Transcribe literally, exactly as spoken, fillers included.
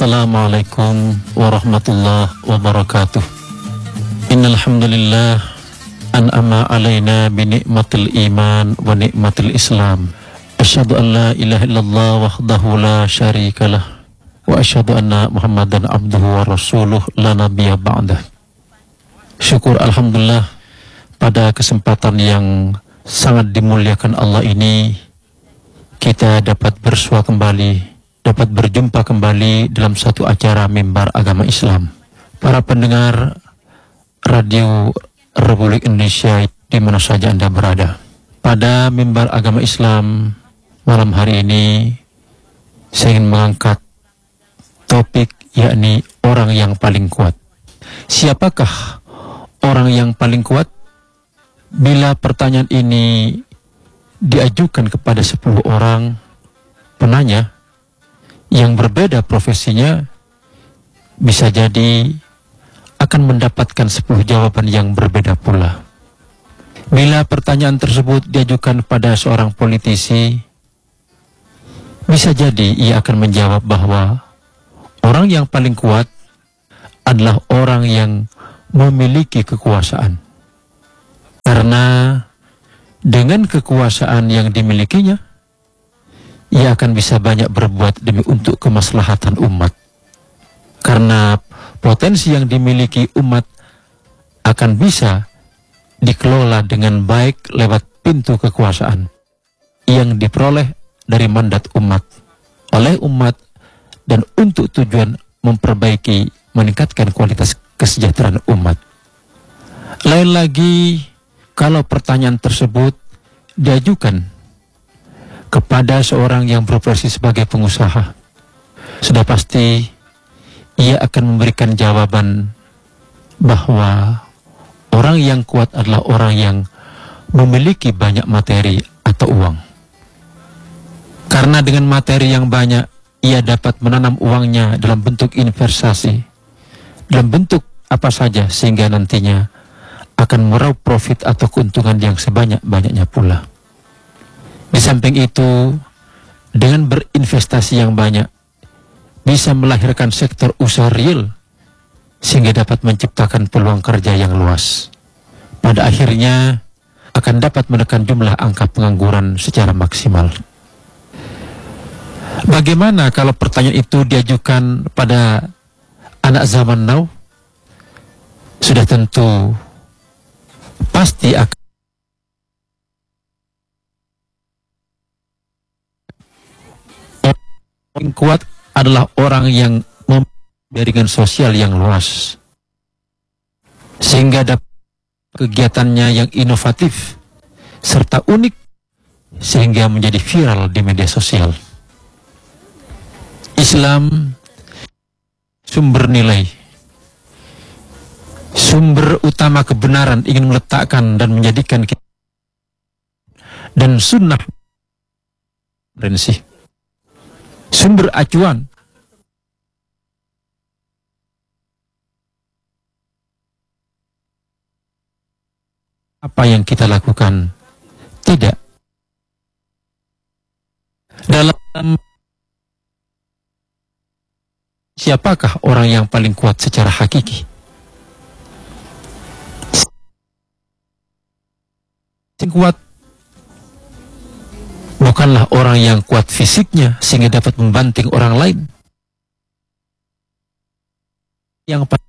Assalamualaikum warahmatullahi wabarakatuh. Innal hamdalillah an'ama alaina bi ni'matil iman wa ni'matil islam. Asyhadu an la ilaha illallah wahdahu la syarikalah wa asyhadu anna Muhammadan abduhu wa rasuluh la nabiyya ba'dah. Syukur alhamdulillah pada kesempatan yang sangat dimuliakan Allah ini kita dapat bersua kembali, dapat berjumpa kembali dalam satu acara Mimbar Agama Islam. Para pendengar Radio Republik Indonesia di mana saja Anda berada. Pada Mimbar Agama Islam malam hari ini saya ingin mengangkat topik, yakni orang yang paling kuat. Siapakah orang yang paling kuat? Bila pertanyaan ini diajukan kepada sepuluh orang penanya yang berbeda profesinya, bisa jadi akan mendapatkan sepuluh jawaban yang berbeda pula. Bila pertanyaan tersebut diajukan pada seorang politisi, bisa jadi ia akan menjawab bahwa orang yang paling kuat adalah orang yang memiliki kekuasaan. Karena dengan kekuasaan yang dimilikinya, ia akan bisa banyak berbuat demi untuk kemaslahatan umat. Karena potensi yang dimiliki umat akan bisa dikelola dengan baik lewat pintu kekuasaan yang diperoleh dari mandat umat, oleh umat, dan untuk tujuan memperbaiki, meningkatkan kualitas kesejahteraan umat. Lain lagi kalau pertanyaan tersebut diajukan kepada seorang yang berprofesi sebagai pengusaha, sudah pasti ia akan memberikan jawaban bahwa orang yang kuat adalah orang yang memiliki banyak materi atau uang. Karena dengan materi yang banyak, ia dapat menanam uangnya dalam bentuk investasi, dalam bentuk apa saja, sehingga nantinya akan meraup profit atau keuntungan yang sebanyak-banyaknya pula. Di samping itu, dengan berinvestasi yang banyak, bisa melahirkan sektor usaha real, sehingga dapat menciptakan peluang kerja yang luas. Pada akhirnya, akan dapat menekan jumlah angka pengangguran secara maksimal. Bagaimana kalau pertanyaan itu diajukan pada anak zaman now? Sudah tentu pasti akan orang kuat adalah orang yang memiliki jaringan sosial yang luas, sehingga dapat kegiatannya yang inovatif serta unik, sehingga menjadi viral di media sosial. Islam sumber nilai, sumber utama kebenaran, ingin meletakkan dan menjadikan kita, dan sunnah referensi, sumber acuan apa yang kita lakukan. Tidak dalam siapakah orang yang paling kuat secara hakiki? Yang kuat bukanlah orang yang kuat fisiknya sehingga dapat membanting orang lain. Yang